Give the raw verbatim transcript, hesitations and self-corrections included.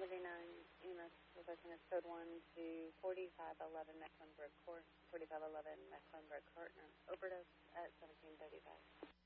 eighty-nine E M S requesting a code one to forty-five eleven Mecklenburg Court, forty-five eleven Mecklenburg Court, overdose at seventeen thirty-five.